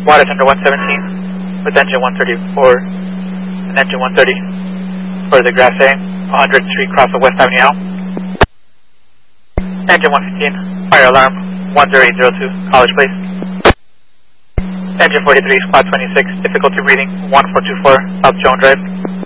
Water Center 117 with engine 134 and engine 130 for the Grass A, 100th Street cross of West Avenue out. Engine 115, fire alarm 10802, College Place. Engine 43, Squad 26, difficulty reading 1424, South Joan Drive.